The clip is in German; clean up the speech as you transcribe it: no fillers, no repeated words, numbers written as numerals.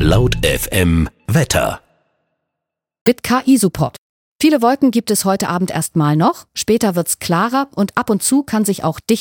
Laut FM Wetter. Mit KI-Support. Viele Wolken gibt es heute Abend erstmal noch. Später wird's klarer und ab und zu kann sich auch